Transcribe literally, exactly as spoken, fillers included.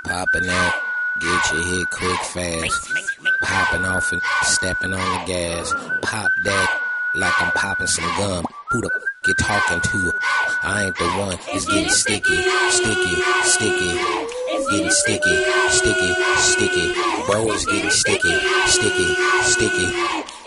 Popping out, get your hit quick fast. Popping off and stepping on the gas. Pop that like I'm popping some gum. Who the f*** you talking to? I ain't the one. It's getting sticky, sticky, sticky. Getting sticky, sticky, sticky. Bro, it's getting sticky, sticky, sticky.